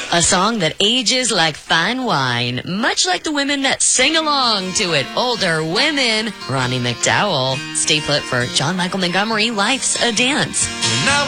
A song that ages like fine wine, much like the women that sing along to it. Older women. Ronnie McDowell. Stay put for John Michael Montgomery, Life's a Dance. Now